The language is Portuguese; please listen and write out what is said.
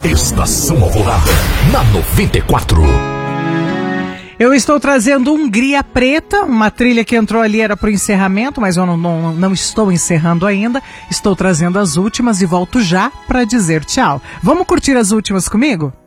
Estação Alvorada, na 94. Eu estou trazendo Hungria Preta, uma trilha que entrou ali, era para o encerramento, mas eu não estou encerrando ainda. Estou trazendo as últimas e volto já para dizer tchau. Vamos curtir as últimas comigo?